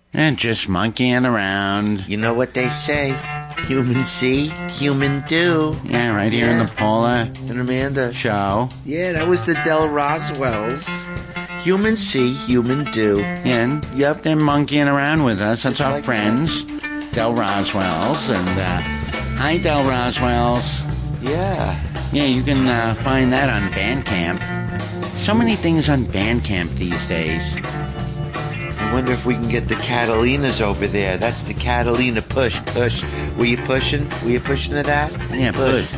And just monkeying around. You know what they say? Human see, human do. Yeah, right here in the Paula and Amanda show. Yeah, that was the Del Roswells. Human see, human do. And, yep, they're monkeying around with us. That's our friends, Del Roswells. And, hi, Del Roswells. Yeah. Yeah, you can find that on Bandcamp. So many things on Bandcamp these days. I wonder if we can get the Catalinas over there. That's the Catalina push. Were you pushing? Were you pushing to that? Yeah, push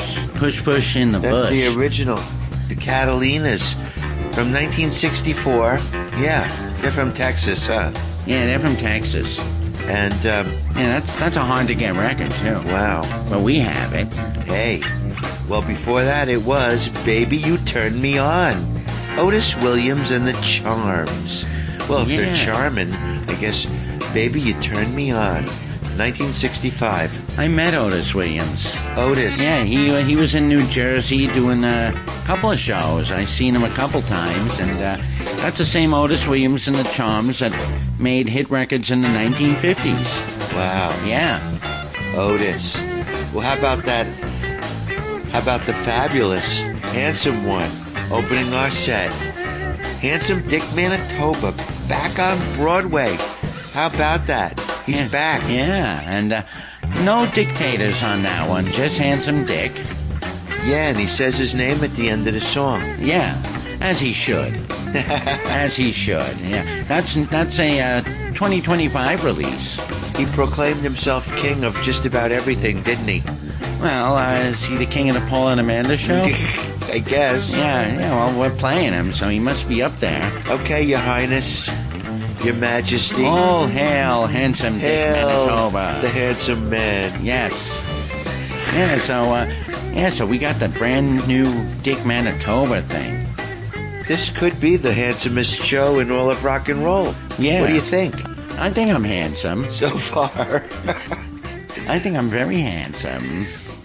in the bush. That's the original. The Catalinas from 1964. Yeah, they're from Texas, huh? Yeah, they're from Texas. And, yeah, that's a hard to get record, too. Wow. But we have it. Hey. Well, before that, it was Baby You Turn Me On. Otis Williams and the Charms. Well, if they're charming, I guess Baby You Turn Me On. 1965. I met Otis Williams. Otis? Yeah, he was in New Jersey doing a couple of shows. I seen him a couple times, and that's the same Otis Williams and the Charms that made hit records in the 1950s. Wow. Yeah. Otis. Well, how about that? How about the fabulous, handsome one opening our set? Handsome Dick Manitoba, back on Broadway. How about that? He's back. Yeah, and no dictators on that one, just Handsome Dick. Yeah, and he says his name at the end of the song. Yeah, as he should. As he should, yeah. That's a 2025 release. He proclaimed himself king of just about everything, didn't he? Well, is he the king of the Paul and Amanda show? I guess. Yeah, well, we're playing him, so he must be up there. Okay, Your Highness, Your Majesty. All hail, Handsome Dick Manitoba. The handsome man. Yes. Yeah, so we got the brand new Dick Manitoba thing. This could be the handsomest show in all of rock and roll. Yeah. What do you think? I think I'm handsome. So far. I think I'm very handsome.